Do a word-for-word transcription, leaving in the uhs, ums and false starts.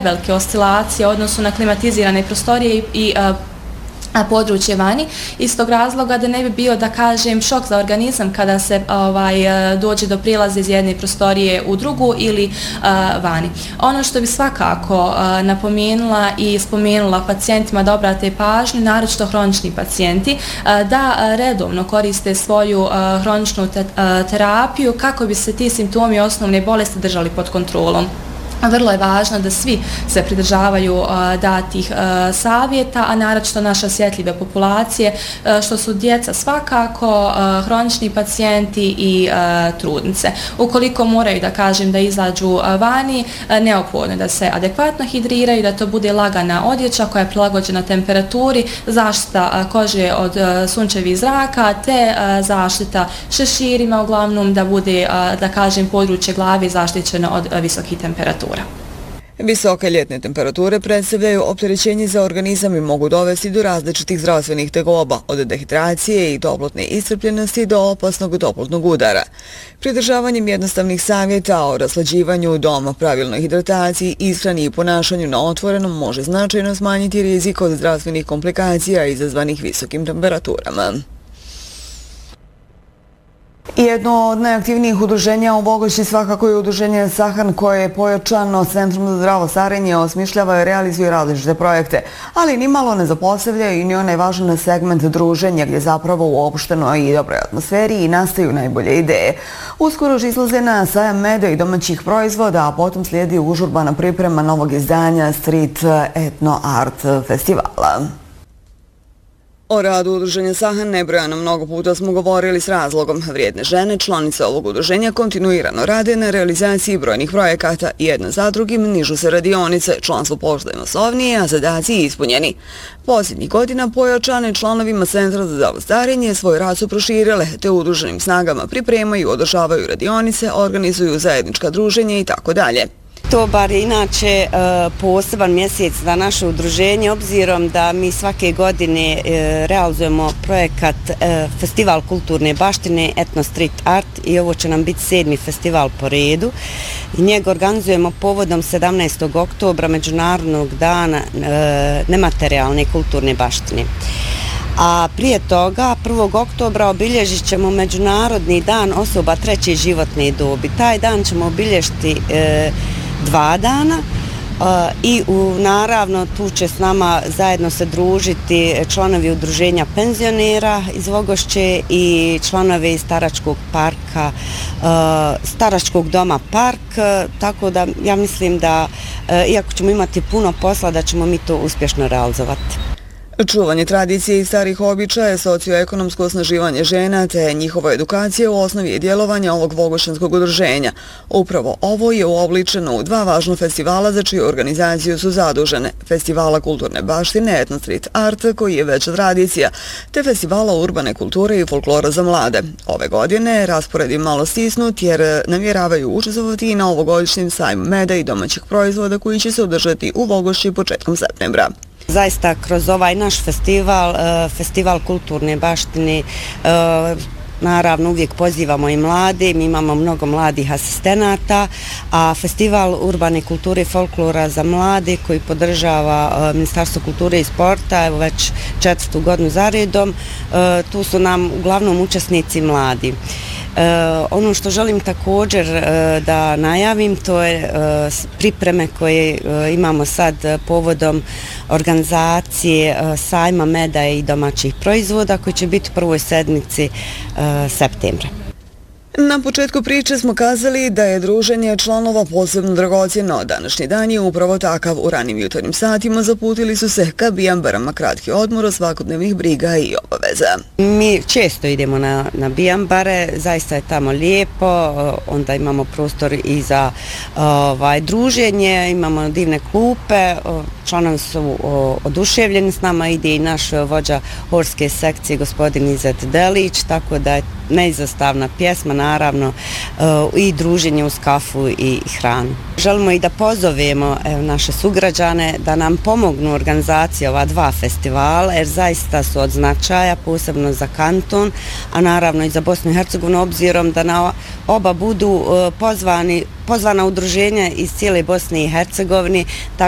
velike oscilacije u odnosu na klimatizirane prostorije i, i a područje vani, iz tog razloga da ne bi bio, da kažem, šok za organizam kada se ovaj, dođe do prilaza iz jedne prostorije u drugu ili uh, vani. Ono što bi svakako uh, napomenula i spomenula pacijentima da obrate pažnju, naročito hronični pacijenti, uh, da uh, redovno koriste svoju uh, hroničnu te, uh, terapiju kako bi se ti simptomi osnovne bolesti držali pod kontrolom. Vrlo je važno da svi se pridržavaju uh, datih uh, savjeta, a naročito naše osjetljive populacije, uh, što su djeca svakako, uh, hronični pacijenti i uh, trudnice. Ukoliko moraju, da kažem, da izađu uh, vani, uh, neophodno da se adekvatno hidriraju, da to bude lagana odjeća koja je prilagođena temperaturi, zaštita uh, kože od uh, sunčevih zraka, te uh, zaštita šeširima, uglavnom da bude, uh, da kažem, područje glave zaštićeno od uh, visokih temperatura. Visoke ljetne temperature predstavljaju opterećenje za organizam i mogu dovesti do različitih zdravstvenih tegoba, od dehidracije i toplotne iscrpljenosti do opasnog toplotnog udara. Pridržavanjem jednostavnih savjeta o raslađivanju doma, pravilnoj hidrataciji, ishrani i ponašanju na otvorenom može značajno smanjiti rizik od zdravstvenih komplikacija izazvanih visokim temperaturama. Jedno od najaktivnijih udruženja u Bogošći svakako je udruženje Sahan, koje je pojačano s Centrom za zdravo starenje osmišljava i realizuje različite projekte, ali nimalo ne zapostavlja i ni onaj važan segment druženja gdje zapravo u opštenoj i dobroj atmosferi i nastaju najbolje ideje. Uskoro izlaze na sajam meda i domaćih proizvoda, a potom slijedi užurbana priprema novog izdanja Street Etno Art festivala. O radu udruženja Sahan nebrojano mnogo puta smo govorili s razlogom. Vrijedne žene, članice ovog udruženja, kontinuirano rade na realizaciji brojnih projekata. Jedna za drugim nižu se radionice, članstvo postaje masovnije, a zadaci ispunjeni. Posljednjih godina pojačane članovima Centra za zdravo starenje svoj rad su proširile, te udruženim snagama pripremaju, održavaju radionice, organizuju zajednička druženja i tako dalje. Oktobar je inače poseban mjesec za naše udruženje, obzirom da mi svake godine realizujemo projekat Festival kulturne baštine Etno Street Art i ovo će nam biti sedmi festival po redu. Njega organizujemo povodom sedamnaestog oktobra, Međunarodnog dana nematerijalne kulturne baštine. A prije toga, prvog oktobra, obilježit ćemo Međunarodni dan osoba treće životne dobi. Taj dan ćemo obilježiti e, dva dana e, i u, naravno tu će s nama zajedno se družiti članovi udruženja penzionera iz Vogošće i članovi staračkog parka, e, staračkog doma Park, e, tako da ja mislim da, e, iako ćemo imati puno posla, da ćemo mi to uspješno realizovati. Čuvanje tradicije i starih običaja, socioekonomsko osnaživanje žena te njihova edukacija u osnovi je djelovanja ovog vogošćanskog udruženja. Upravo ovo je uobličeno u dva važna festivala za čiju organizaciju su zadužene. Festivala kulturne baštine Etno Street Art, koji je već tradicija, te festivala urbane kulture i folklora za mlade. Ove godine raspored je malo stisnut jer namjeravaju učestvovati i na ovogodišnjem sajmu meda i domaćih proizvoda koji će se održati u Vogošći početkom septembra. Zaista kroz ovaj naš festival, festival kulturne baštine, naravno uvijek pozivamo i mlade, mi imamo mnogo mladih asistenata, a festival urbane kulture i folklora za mlade koji podržava Ministarstvo kulture i sporta, evo već četvrtu godinu za redom, tu su nam uglavnom učesnici mladi. E, ono što želim također e, da najavim, to je e, pripreme koje e, imamo sad povodom organizacije e, sajma meda i domaćih proizvoda koji će biti u prvoj sedmici e, septembra. Na početku priče smo kazali da je druženje članova posebno dragocjeno. Današnji dan je upravo takav. U ranim jutarnjim satima zaputili su se ka Bijambarama, kratki odmor od svakodnevnih briga i obaveza. Mi često idemo na, na Bijambare, zaista je tamo lijepo, onda imamo prostor i za ovaj, druženje, imamo divne klupe, članovi su oduševljeni s nama, ide i naš vođa horske sekcije gospodin Izet Delić, tako da je neizostavna pjesma, naravno i druženje uz kafu i hranu. Želimo i da pozovemo evo, naše sugrađane da nam pomognu organizaciji ova dva festivala, jer zaista su od značaja, posebno za kanton, a naravno i za Bosnu i Hercegovinu, obzirom da na oba budu pozvani, pozvana udruženja iz cijele Bosne i Hercegovine.